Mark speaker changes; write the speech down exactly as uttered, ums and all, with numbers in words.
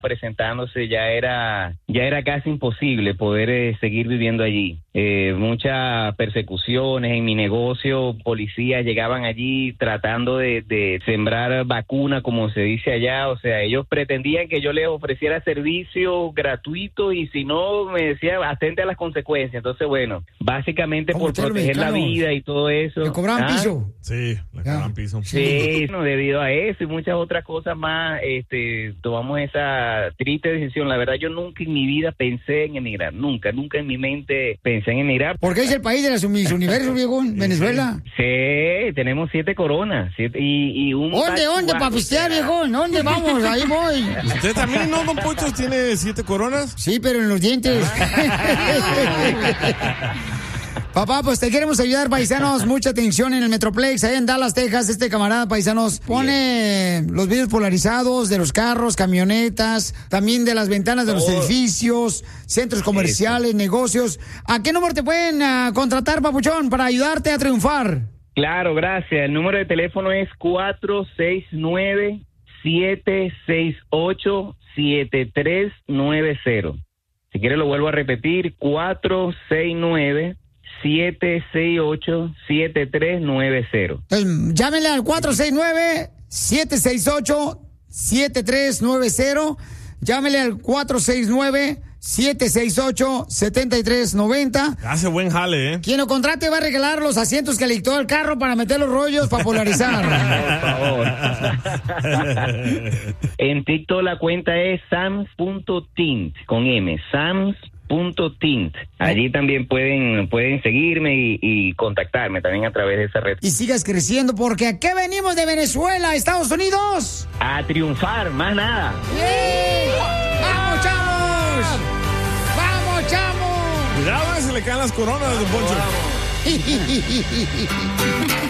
Speaker 1: presentándose, ya era ya era casi imposible poder eh, seguir viviendo allí. Eh, muchas persecuciones en mi negocio, policías llegaban allí tratando de, de sembrar vacuna, como se dice allá. O sea, ellos pretendían que yo les ofreciera servicio gratuito y si no, me decían, atente a las consecuencias. Entonces, bueno, básicamente por proteger la vida y todo eso.
Speaker 2: ¿Le cobraban
Speaker 1: ¿Ah?
Speaker 2: piso?
Speaker 3: Sí, le cobraban piso.
Speaker 1: Sí, no, debido a eso y muchas otras cosas más, este, tomamos esa triste decisión. La verdad, yo nunca en mi vida pensé en emigrar, nunca, nunca en mi mente pensé en emigrar.
Speaker 2: Porque es el país de las Miss Universo, viejo, Venezuela.
Speaker 1: Sí, tenemos siete coronas, siete, y, y un...
Speaker 2: ¿Dónde, dónde, para pistear, viejo? ¿Dónde vamos? Ahí voy.
Speaker 3: ¿Usted también, no, don Poncho, tiene siete coronas?
Speaker 2: Sí, pero en los dientes. Papá, pues te queremos ayudar, paisanos. Mucha atención en el Metroplex, ahí en Dallas, Texas. Este camarada, paisanos, pone los vidrios polarizados de los carros, camionetas, también de las ventanas de los
Speaker 1: Oh.
Speaker 2: edificios, centros comerciales, negocios. ¿A qué número te pueden uh, contratar, papuchón, para ayudarte a triunfar?
Speaker 1: Claro, gracias. El número de teléfono es cuatro seis nueve, siete seis ocho, siete tres nueve cero. Si quieres lo vuelvo a repetir, cuatro seis nueve, siete seis ocho, siete tres nueve cero.
Speaker 2: Entonces, llámenle al cuatro seis nueve, siete seis ocho, siete tres nueve cero. Llámenle al cuatro seis nueve, siete seis ocho, siete tres nueve cero.
Speaker 3: Hace buen jale, ¿eh?
Speaker 2: Quien lo contrate va a regalar los asientos que le dictó el carro para meter los rollos para polarizar.
Speaker 1: Por favor. En TikTok la cuenta es sams punto tint con M, sams punto tint. Allí también pueden pueden seguirme y, y contactarme también a través de esa red.
Speaker 2: Y sigas creciendo porque ¿a qué venimos de Venezuela, Estados Unidos?
Speaker 1: A triunfar, más nada.
Speaker 2: ¡Sí! ¡Vamos, chavos! ¡Vamos, chavos!
Speaker 3: Cuidado, se le caen las coronas, don Poncho.